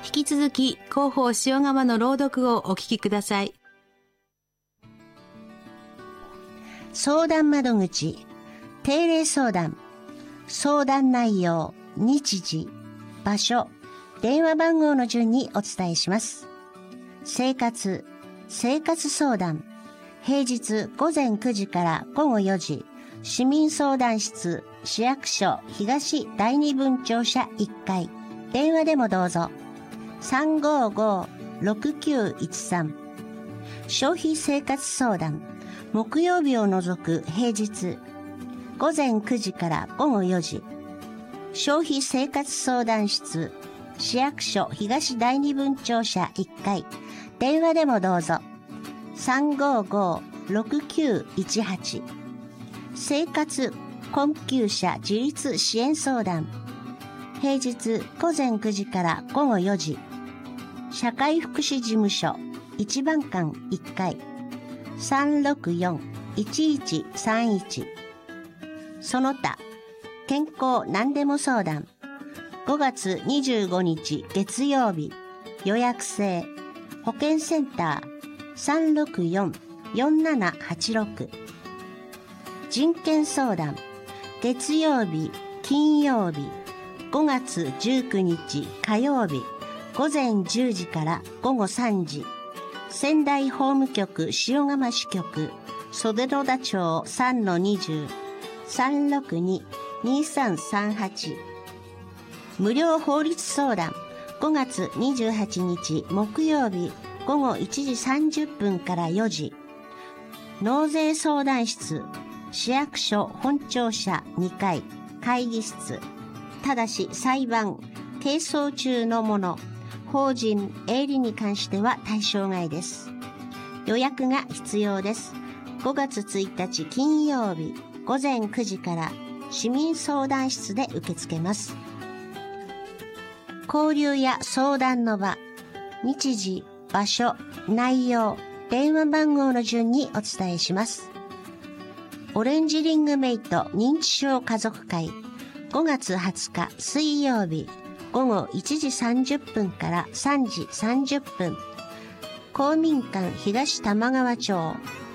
引き続き広報塩釜の朗読をお聞きください。 相談窓口、定例相談、相談内容、日時、場所、電話番号の順にお伝えします。生活相談、平日午前9時から午後4時、市民相談室、市役所東第二分庁舎1階、電話でもどうぞ。355-6913。消費生活相談、木曜日を除く平日、午前9時から午後4時、消費生活相談室、市役所東第二分庁舎1階、電話でもどうぞ。355-6918。生活困窮者自立支援相談、平日午前9時から午後4時、社会福祉事務所1番館1階、364-1131。その他、健康何でも相談、5月25日月曜日、予約制、保健センター 364-4786。人権相談、月曜日、金曜日、5月19日火曜日、午前10時から午後3時、仙台法務局塩釜支局、袖野田町 3-20、362-2338。無料法律相談、5月28日木曜日午後1時30分から4時、納税相談室、市役所本庁舎2階、会議室。ただし裁判、係争中のもの、法人、営利に関しては対象外です。予約が必要です。5月1日金曜日午前9時から市民相談室で受け付けます。交流や相談の場、日時、場所、内容、電話番号の順にお伝えします。オレンジリングメイト認知症家族会、5月20日水曜日午後1時30分から3時30分、公民館東玉川町